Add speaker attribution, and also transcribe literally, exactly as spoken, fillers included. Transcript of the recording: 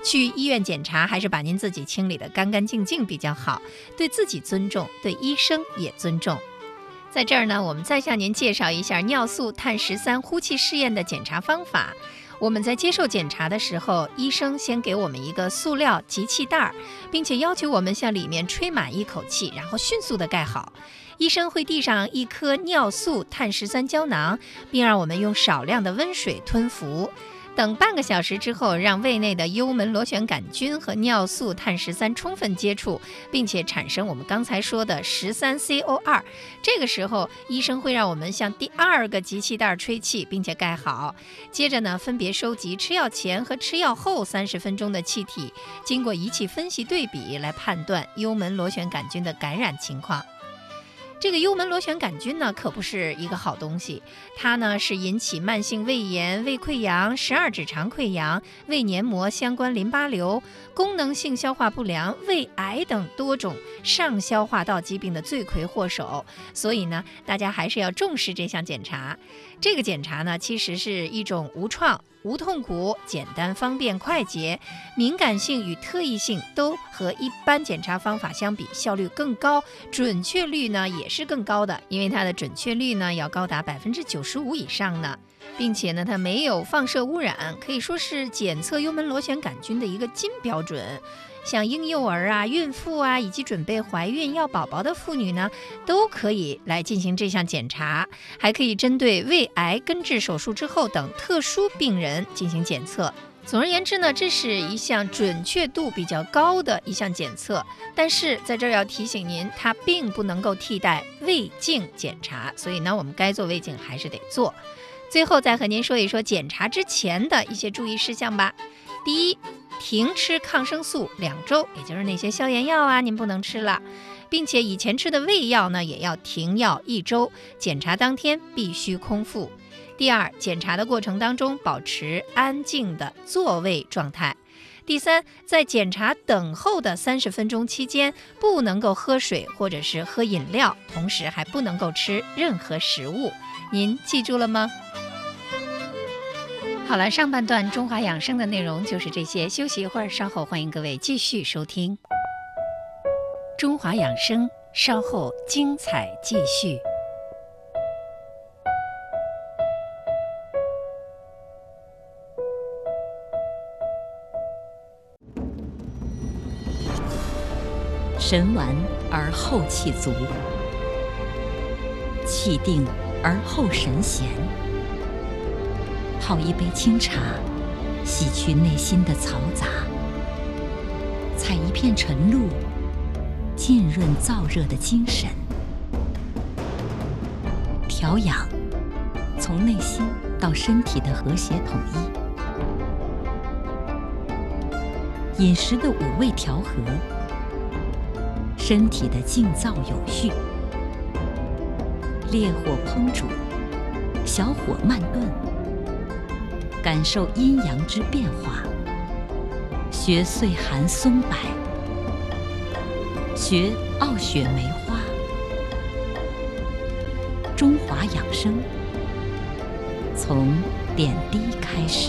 Speaker 1: 去医院检查还是把您自己清理得干干净净比较好，对自己尊重，对医生也尊重。在这儿呢，我们再向您介绍一下尿素碳十三呼气试验的检查方法。我们在接受检查的时候，医生先给我们一个塑料集气袋，并且要求我们向里面吹满一口气，然后迅速地盖好。医生会递上一颗尿素碳十三胶囊，并让我们用少量的温水吞服。等半个小时之后，让胃内的幽门螺旋杆菌和尿素碳十三充分接触，并且产生我们刚才说的十三 C O 二。这个时候，医生会让我们向第二个集气袋吹气，并且盖好。接着呢，分别收集吃药前和吃药后三十分钟的气体，经过仪器分析对比来判断幽门螺旋杆菌的感染情况。这个幽门螺旋杆菌呢，可不是一个好东西，它呢是引起慢性胃炎、胃溃疡、十二指肠溃疡、胃黏膜相关淋巴瘤、功能性消化不良、胃癌等多种上消化道疾病的罪魁祸首。所以呢，大家还是要重视这项检查。这个检查呢，其实是一种无创、无痛苦、简单、方便、快捷，敏感性与特异性都和一般检查方法相比效率更高，准确率呢也是更高的，因为它的准确率呢要高达百分之九十五以上呢，并且呢它没有放射污染，可以说是检测幽门螺旋杆菌的一个金标准。像婴幼儿啊、孕妇啊，以及准备怀孕要宝宝的妇女呢，都可以来进行这项检查，还可以针对胃癌根治手术之后等特殊病人进行检测。总而言之呢，这是一项准确度比较高的一项检测，但是在这儿要提醒您，它并不能够替代胃镜检查，所以呢，我们该做胃镜还是得做。最后再和您说一说检查之前的一些注意事项吧。第一，停吃抗生素两周，也就是那些消炎药啊，您不能吃了，并且以前吃的胃药呢，也要停药一周，检查当天必须空腹。第二，检查的过程当中保持安静的坐位状态。第三，在检查等候的三十分钟期间，不能够喝水或者是喝饮料，同时还不能够吃任何食物。您记住了吗？好了，上半段中华养生的内容就是这些，休息一会儿，稍后欢迎各位继续收听中华养生，稍后精彩继续。
Speaker 2: 神完而后气足，气定而后神闲。泡一杯清茶，洗去内心的嘈杂；采一片晨露，浸润燥热的精神。调养，从内心到身体的和谐统一；饮食的五味调和，身体的静躁有序。烈火烹煮，小火慢炖，感受阴阳之变化，学岁寒松柏，学傲雪梅花。中华养生，从点滴开始。